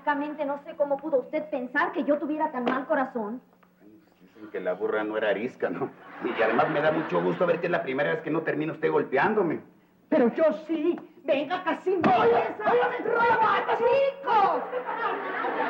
francamente no sé cómo pudo usted pensar que yo tuviera tan mal corazón. Dicen que la burra no era arisca, ¿no? Y además me da mucho gusto ver que es la primera vez que no termina usted golpeándome. Pero yo sí. Venga, Casimiro. ¡Chicos!